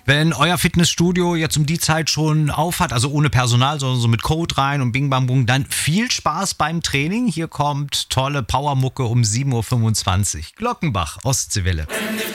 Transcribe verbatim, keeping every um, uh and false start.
Wenn euer Fitnessstudio jetzt um die Zeit schon auf hat, also ohne Personal, sondern so mit Code rein und bing bang bung, dann viel Spaß beim Training. Hier kommt tolle Powermucke um sieben Uhr fünfundzwanzig. Glockenbach, Ostseewelle.